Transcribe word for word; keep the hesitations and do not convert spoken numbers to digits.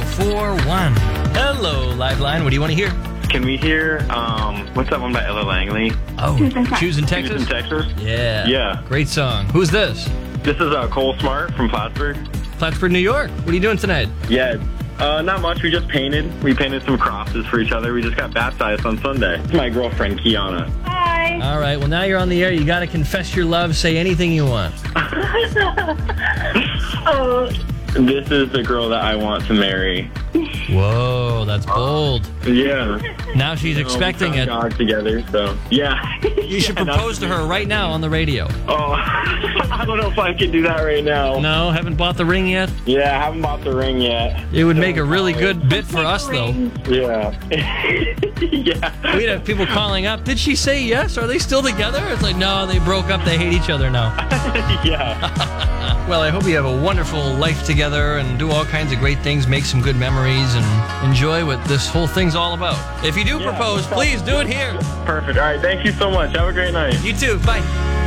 four one. Hello, Liveline. What do you want to hear? Can we hear, um, what's that one by Ella Langley? Oh, Choose in Texas? Choose in Texas? Yeah. Yeah. Great song. Who's this? This is uh, Cole Smart from Plattsburgh. Plattsburgh, New York. What are you doing tonight? Yeah, uh, not much. We just painted. We painted some crosses for each other. We just got baptized on Sunday. It's my girlfriend, Kiana. Hi. All right. Well, now you're on the air. You got to confess your love. Say anything you want. Oh, This is the girl that I want to marry. Whoa, that's bold. Yeah. Now she's You know, expecting we found it. God together, so yeah. You should Yeah, propose to that's- her right now on the radio. Oh, I don't know if I can do that right now. No, haven't bought the ring yet? Yeah, I haven't bought the ring yet. It would make a really good bit for us, though. Yeah. Yeah. We'd have people calling up. Did she say yes? Are they still together? It's like, no, they broke up. They hate each other now. Yeah. Well, I hope you have a wonderful life together and do all kinds of great things, make some good memories, and enjoy what this whole thing's all about. If you do Yeah. propose, please do it here. Perfect. All right. Thank you so much. Have a great night. You too. Bye.